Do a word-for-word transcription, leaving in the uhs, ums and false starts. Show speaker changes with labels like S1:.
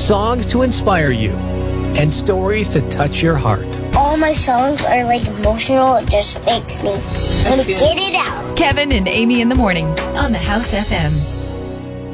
S1: songs to inspire you, and stories to touch your heart.
S2: All my songs are like emotional. It just makes me want to get it out.
S3: Kevin and Amy in the morning on the House F M.